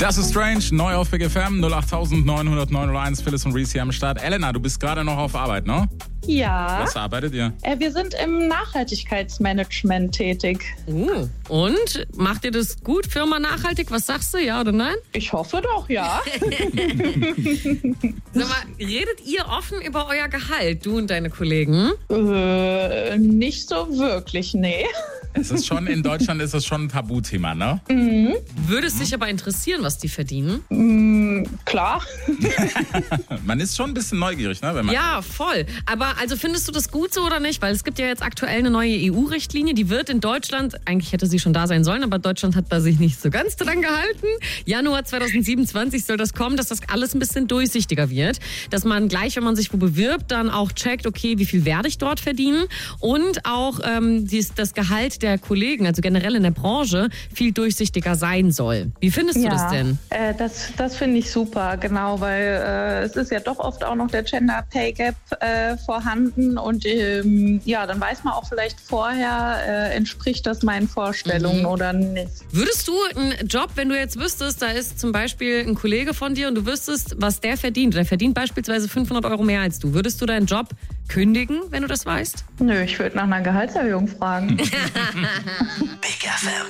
Das ist Strange, neu auf Big FM, 0890901, Phyllis und Reese hier am Start. Elena, du bist gerade noch auf Arbeit, ne? Ja. Was arbeitet ihr? Wir sind im Nachhaltigkeitsmanagement tätig. Und? Macht ihr das gut, Firma nachhaltig? Was sagst du, ja oder nein? Ich hoffe doch, ja. Sag mal, redet ihr offen über euer Gehalt, du und deine Kollegen? Nicht so wirklich, nee. Es ist schon, in Deutschland ist das schon ein Tabuthema, ne? Würde es dich aber interessieren, was die verdienen? Klar. Man ist schon ein bisschen neugierig, ne? Wenn man Ja, voll. Aber also findest du das gut so oder nicht? Weil es gibt ja jetzt aktuell eine neue EU-Richtlinie, die wird in Deutschland, eigentlich hätte sie schon da sein sollen, aber Deutschland hat da sich nicht so ganz dran gehalten. Januar 2027 soll das kommen, dass das alles ein bisschen durchsichtiger wird. Dass man gleich, wenn man sich wo bewirbt, dann auch checkt, okay, wie viel werde ich dort verdienen? Und auch das Gehalt der Kollegen, also generell in der Branche, viel durchsichtiger sein soll. Wie findest du das denn? Das finde ich super, genau, weil es ist ja doch oft auch noch der Gender Pay Gap vorhanden und dann weiß man auch vielleicht vorher, entspricht das meinen Vorstellungen oder nicht. Würdest du einen Job, wenn du jetzt wüsstest, da ist zum Beispiel ein Kollege von dir und du wüsstest, was der verdient beispielsweise 500 Euro mehr als du, würdest du deinen Job kündigen, wenn du das weißt? Nö, ich würde nach einer Gehaltserhöhung fragen. Big FM.